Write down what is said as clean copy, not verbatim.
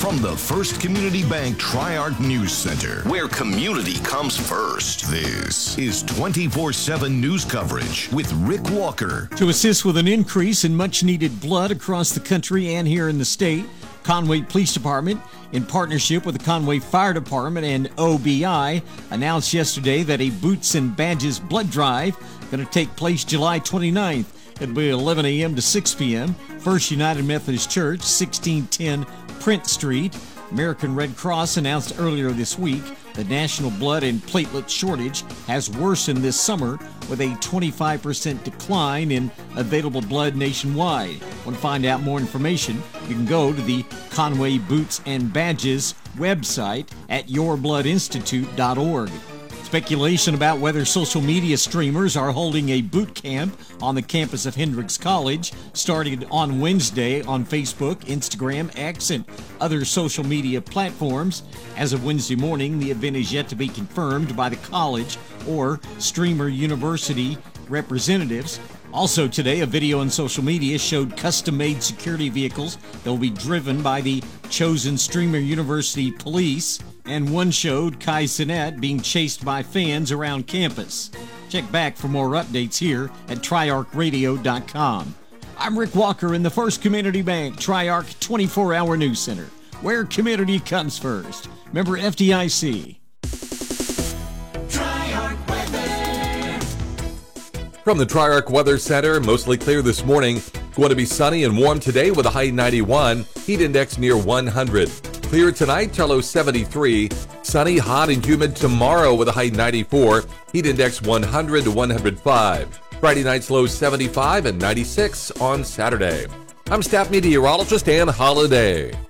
From the First Community Bank Tri-Arc News Center, where community comes first. This is 24/7 news coverage with Rick Walker. To assist with an increase in much-needed blood across the country and here in the state, Conway Police Department, in partnership with the Conway Fire Department and OBI, announced yesterday that a Boots and Badges blood drive going to take place July 29th. It'll be 11 a.m. to 6 p.m. First United Methodist Church, 1610 Print Street. American Red Cross announced earlier this week the national blood and platelet shortage has worsened this summer with a 25% decline in available blood nationwide. Want to find out more information? You can go to the Conway Boots and Badges website at yourbloodinstitute.org. Speculation about whether social media streamers are holding a boot camp on the campus of Hendrix College started on Wednesday on Facebook, Instagram, X, and other social media platforms. As of Wednesday morning, the event is yet to be confirmed by the college or Streamer University representatives. Also today, a video on social media showed custom-made security vehicles that will be driven by the chosen Streamer University police, and one showed Kai Cenat being chased by fans around campus. Check back for more updates here at triarchradio.com. I'm Rick Walker in the First Community Bank Tri-Arc 24-Hour News Center, where community comes first. Member FDIC. From the Tri-Arc Weather Center, mostly clear this morning. Going to be sunny and warm today with a high 91, heat index near 100. Clear tonight, low 73. Sunny, hot, and humid tomorrow with a high 94, heat index 100 to 105. Friday night's low 75 and 96 on Saturday. I'm staff meteorologist Ann Holiday.